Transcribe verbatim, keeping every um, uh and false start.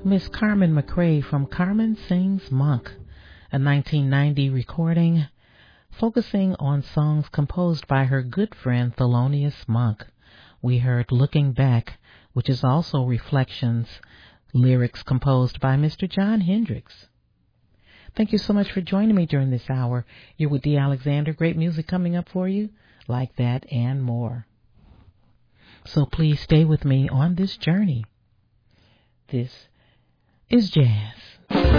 Miss Carmen McRae from Carmen Sings Monk, a nineteen ninety recording focusing on songs composed by her good friend Thelonious Monk. We heard Looking Back, which is also Reflections, lyrics composed by Mister John Hendricks. Thank you so much for joining me during this hour. You're with Dee Alexander. Great music coming up for you, like that and more. So please stay with me on this journey. This is jazz.